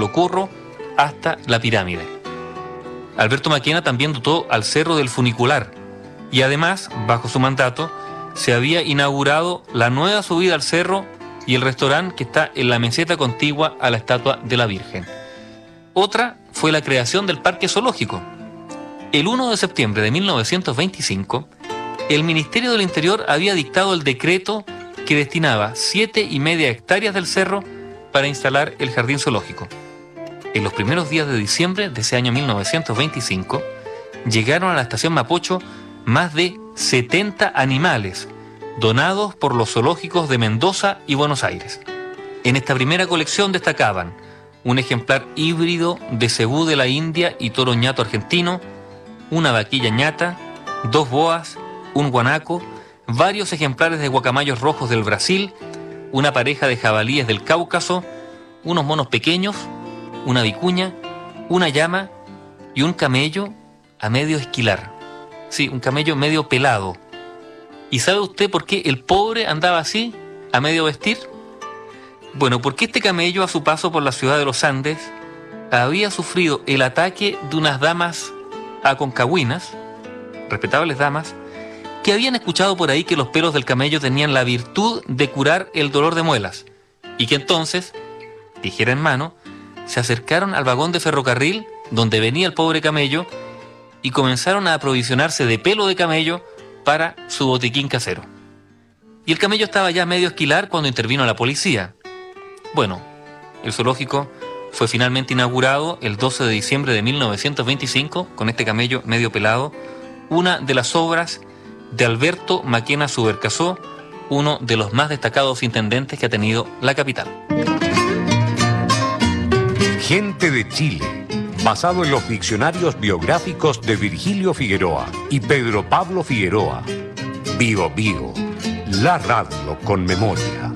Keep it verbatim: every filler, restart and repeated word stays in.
Locorro hasta la pirámide. Alberto Maquena también dotó al Cerro del funicular y además, bajo su mandato, se había inaugurado la nueva subida al cerro y el restaurante que está en la meseta contigua a la estatua de la Virgen. Otra fue la creación del Parque Zoológico. El primero de septiembre de mil novecientos veinticinco, el Ministerio del Interior había dictado el decreto que destinaba siete y media hectáreas del cerro para instalar el jardín zoológico. En los primeros días de diciembre de ese año mil novecientos veinticinco, llegaron a la estación Mapocho más de setenta animales donados por los zoológicos de Mendoza y Buenos Aires. En esta primera colección destacaban un ejemplar híbrido de cebú de la India y toro ñato argentino, una vaquilla ñata, dos boas, un guanaco, varios ejemplares de guacamayos rojos del Brasil, una pareja de jabalíes del Cáucaso, unos monos pequeños, una vicuña, una llama y un camello a medio esquilar. Sí, un camello medio pelado. ¿Y sabe usted por qué el pobre andaba así, a medio vestir? Bueno, porque este camello, a su paso por la ciudad de los Andes, había sufrido el ataque de unas damas aconcagüinas, respetables damas, que habían escuchado por ahí que los pelos del camello tenían la virtud de curar el dolor de muelas, y que entonces, tijera en mano, se acercaron al vagón de ferrocarril donde venía el pobre camello y comenzaron a aprovisionarse de pelo de camello para su botiquín casero. Y el camello estaba ya medio esquilar cuando intervino la policía. Bueno, el zoológico fue finalmente inaugurado el doce de diciembre de mil novecientos veinticinco con este camello medio pelado, una de las obras de Alberto Maquena Subercaseaux, uno de los más destacados intendentes que ha tenido la capital. Gente de Chile, basado en los diccionarios biográficos de Virgilio Figueroa y Pedro Pablo Figueroa. Bío Bío, la radio con memoria.